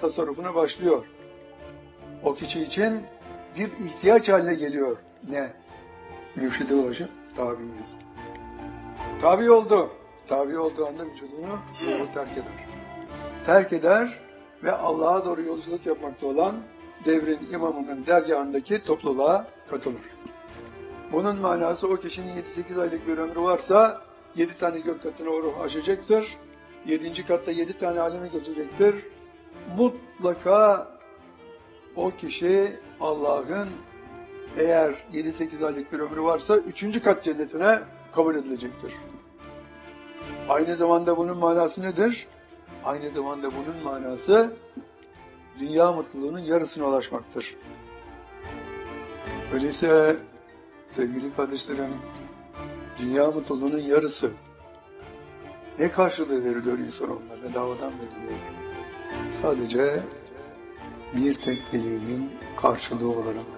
tasarrufuna başlıyor. O kişi için bir ihtiyaç haline geliyor. Ne? Mürşide ulaşıp tabi. Tabi oldu. Tabi olduğu anda vücudunu terk eder. Terk eder ve Allah'a doğru yolculuk yapmakta olan devrin imamının dergahındaki topluluğa katılır. Bunun manası o kişinin 7-8 aylık bir ömrü varsa 7 tane gök katını o ruh aşacaktır. 7. katta 7 tane alemi geçecektir. Mutlaka o kişi Allah'ın eğer 7-8 aylık bir ömrü varsa 3. kat cennetine kabul edilecektir. Aynı zamanda bunun manası nedir? Aynı zamanda bunun manası dünya mutluluğunun yarısına ulaşmaktır. Öyleyse sevgili kardeşlerim, dünya mutluluğunun yarısı ne karşılığı veriliyor insan onlara? Bedavadan veriliyor. Sadece bir tek dileğinin karşılığı olarak.